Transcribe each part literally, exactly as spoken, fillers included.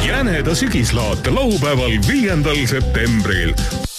Jäneda sügislaate laupäeval viiendal septembril.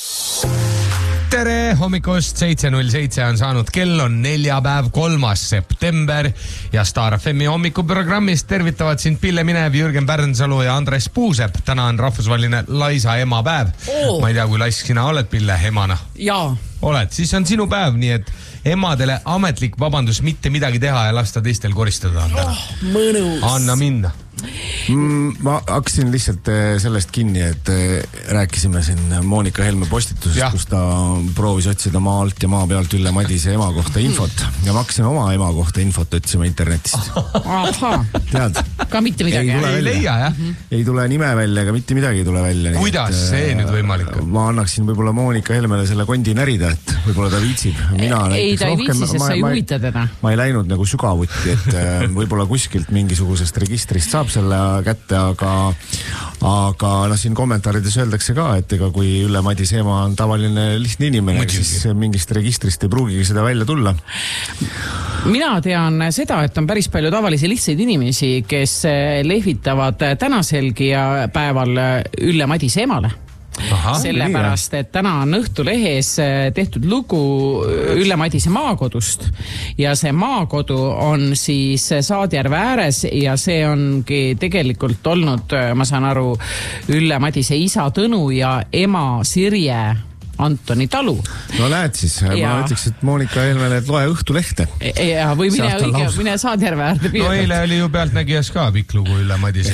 Tere hommikust, seitse null seitse on saanud, kell on neljapäev, kolmas september ja Star F M-i hommikuprogrammist tervitavad sind Pille Minev, Jürgen Pärnsalu ja Andres Puusepp. Täna on rahvusvaheline laisa emapäev. Oh. Ma ei tea, kui laisk sina oled, Pille, emana? Jaa. Oled, siis on sinu päev, nii et emadele ametlik vabandus mitte midagi teha ja lasta teistel koristada on täna. Oh, mõnus. Anna minna. Mm, ma hakkasin lihtsalt sellest kinni, et rääkisime siin Moonika Helme postitusest, ja. Kus ta proovis otsida maa alt ja maa pealt Ülle Madise ema kohta infot ja ma hakkasin oma ema kohta infot otsima internetist. Aha. Tead? Ka mitte midagi. Ei, ei leia, jah? Ei tule nime välja, ega mitte midagi ei tule välja. Kuidas et, see nüüd võimalik on? Ma annaksin võib-olla Moonika Helmele selle kondi närida, et võib-olla ta viitsib. Mina ei, ta ei viitsi, sest sa ei huvita teda. Ma ei läinud nagu sügavuti, et võib-olla kuskilt mingisugusest registrist saab selle kätte, aga aga noh, siin kommentaarides öeldakse ka, et ega kui Ülle Madise ema on tavaline lihtne inimene, siis mingist registrist ei pruugigi seda välja tulla. Mina tean seda, et on päris palju tavalisi lihtsaid inimesi, kes lehvitavad tänaselgi ja päeval Ülle Madise emale. Aha, sellepärast, et täna on Õhtulehes tehtud lugu Ülle Madise maakodust ja see maakodu on siis Saadjärve ääres ja see ongi tegelikult olnud, ma saan aru, Ülle Madise isa Tõnu ja ema Sirje Antoni talu. No näed siis, ja. Ma ütleks, et Moonika Helmele, et loe Õhtulehte. Ja, või mine, õige, mine Saadjärve äärde. No eile oli ju Pealtnägijas ka pikk lugu Ülle Madise